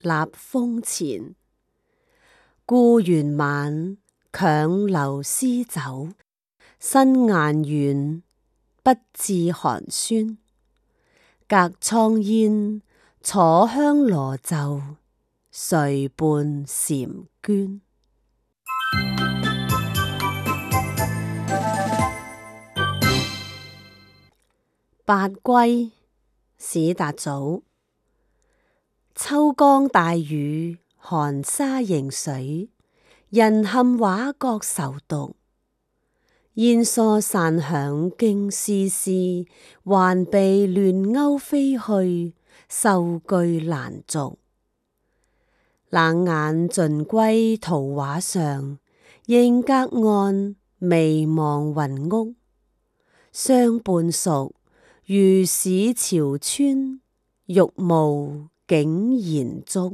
立風前。故園晚，強留詩酒。身雁遠，不致寒酸。隔蒼煙，楚香羅袖，誰伴嬋娟？八歸，史達祖。秋江大雨，寒沙迎水。人陷畫閣愁獨。煙疏散響經絲絲，還被亂鷗飛去，數句難續。冷眼盡歸圖畫上，仍隔岸微望雲屋。相伴熟，如市潮村，玉霧竟然足。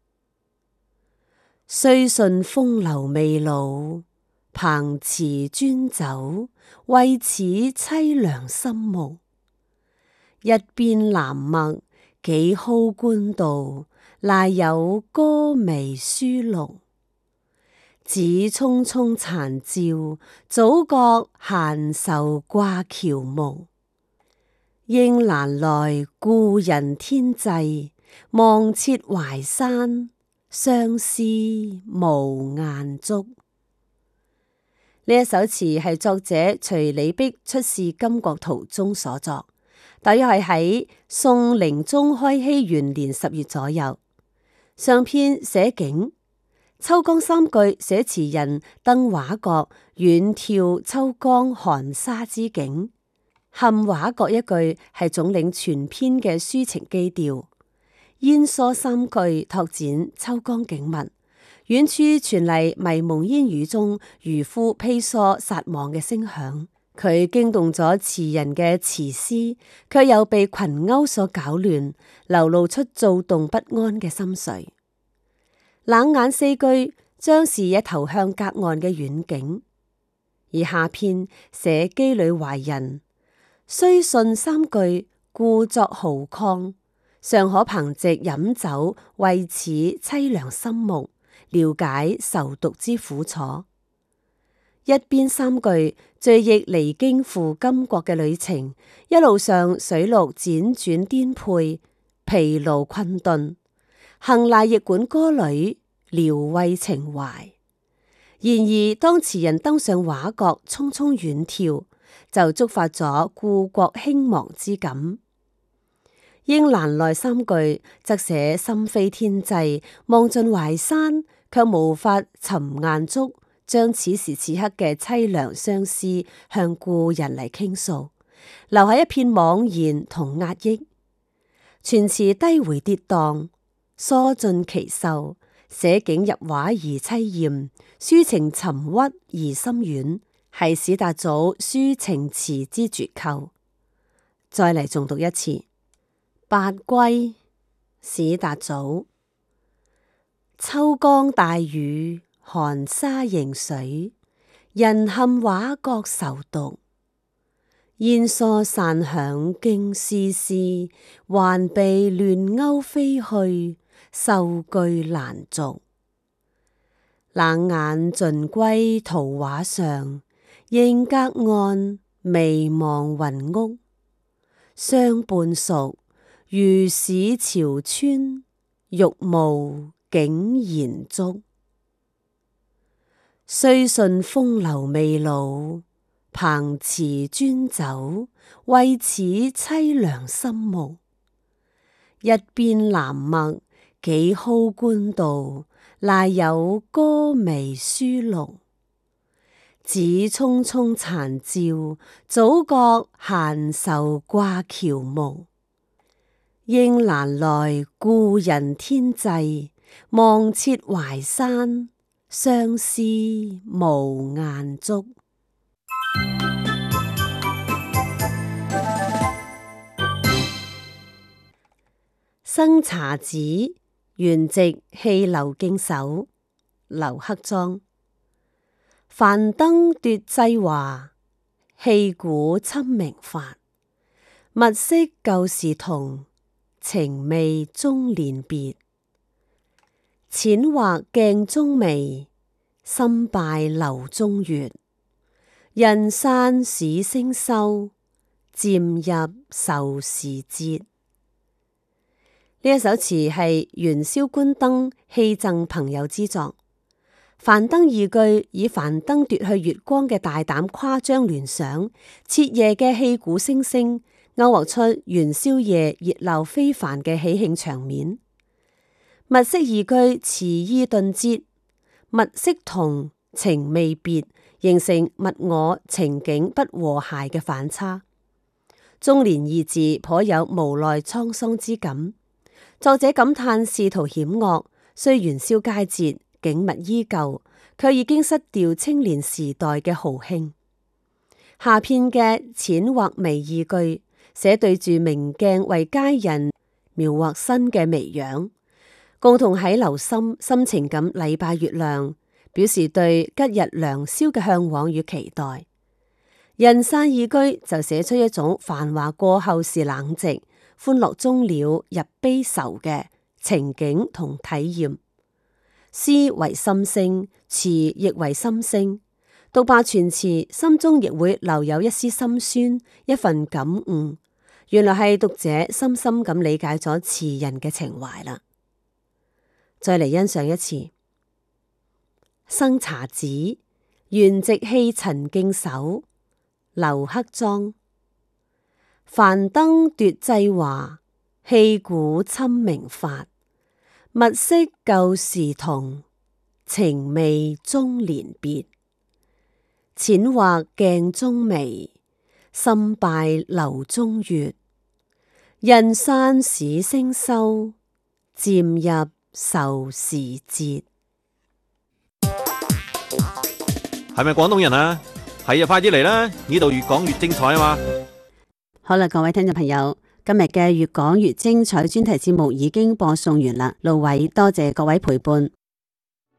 雖信風流未老，憑持樽酒，為此凄涼心目。一邊南陌，幾蒿官道，賴有歌微書錄。只匆匆殘照，早覺閒愁掛喬木。應蘭來故人天際，望徹淮山，相思無雁足。呢一首詞係作者隨李碧出使金國途中所作，大約係喺宋寧宗開禧元年10月左右。上篇寫景，秋江三句寫詞人登畫閣遠眺秋江寒沙之景。陷畫閣一句係總領全篇嘅抒情基調，煙疏三句拓展秋江景物，遠處傳嚟迷蒙煙雨中漁夫披蓑撒網嘅聲響，佢驚動咗詞人嘅詞思，卻又被群鷗所攪亂，流露出躁動不安嘅心緒。冷眼四句將視野投向隔岸嘅遠景，而下篇寫羈旅懷人。雖信三句，故作豪曠，尚可憑藉飲酒為此凄涼心目，了解愁獨之苦楚。一邊三句敘憶離京赴金國嘅旅程，一路上水陸輾轉顛沛，疲勞困頓，行賴亦管歌旅，聊慰情懷。然而當詞人登上畫閣，匆匆遠眺，就觸發咗故國興亡之感。應蘭來三句則寫心飛天際，望盡淮山，卻無法尋雁足，將此時此刻嘅凄涼相思向故人嚟傾訴，留下一片惘然同壓抑。全詞低回跌宕，疏盡奇秀，寫景入畫而凄艷，抒情沉鬱而深遠，係史達祖抒情詞之絕構。再嚟重讀一次。八歸，史達祖。秋江大雨，寒沙迎水。人陷畫閣愁獨。煙疏散響經絲絲，還被亂鷗飛去，數句難續。冷眼盡歸圖畫上，仍隔岸微望雲屋。相伴熟，如市潮村，玉霧竟然足。雖信風流未老，憑持樽酒，為此凄涼心目。一邊南陌，幾蒿官道，賴有歌微書錄。只匆匆殘照，早覺閒愁掛喬木。應蘭來故人天際，望徹淮山，相思無雁足。生查子，元夕棄劉敬守。劉克莊。繁燈奪際華，戲鼓侵明發。物惜舊時同，情味中年別。 淺畫鏡中微，深拜樓中月。人散市聲收，漸入愁時節。呢一首詞係元宵觀燈戲贈朋友之作。繁燈二句以繁燈奪去月光嘅大膽誇張聯想，徹夜嘅戲鼓聲聲，勾畫出元宵夜熱鬧非凡嘅喜慶場面。物色二句詞意頓折，物色同情未別，形成物我情景不和諧嘅反差。中年二字頗有無奈滄桑之感。作者感嘆仕途險惡，雖元宵佳節景物依舊，卻已經失掉青年時代嘅豪興。下片嘅淺畫微二句寫對住明鏡為佳人描畫新嘅微樣，共同喺留心深情咁禮拜月亮，表示對吉日良宵嘅向往與期待。人散二句就寫出一種繁華過後是冷寂，歡樂終了入悲愁嘅情景同體驗。詩為心聲，詞亦為心聲。讀罷全詞，心中亦會留有一絲心酸，一份感悟。原來係讀者深深咁理解咗詞人嘅情懷啦。再嚟欣賞一次。生查子，元夕戲陳敬守，劉克莊。繁燈奪際華，戲鼓侵明發。物色舊時同，情味中年別。淺畫鏡中微，深拜樓中月。人散市聲收，漸入愁時節。 係咪廣東人啊？係啊，快啲嚟啦！呢度越講越精彩啊嘛！ 好啦，各位聽眾朋友，今日嘅越講越精彩專題節目已經播送完啦。路偉多謝各位陪伴。